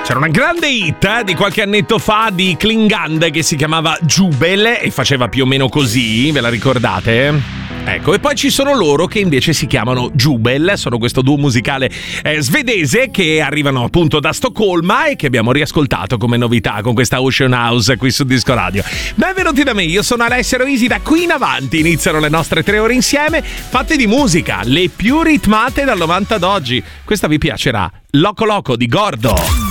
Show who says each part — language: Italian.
Speaker 1: C'era una grande hit di qualche annetto fa di Klingande che si chiamava Jubel e faceva più o meno così, ve la ricordate? Ecco, e poi ci sono loro che invece si chiamano Jubel, sono questo duo musicale svedese che arrivano appunto da Stoccolma e che abbiamo riascoltato come novità con questa Ocean House qui su Disco Radio. Benvenuti da me, io sono Alessio Roisi, da qui in avanti iniziano le nostre 3 ore insieme, fatte di musica, le più ritmate dal 90 ad oggi. Questa vi piacerà, Loco Loco di Gordo.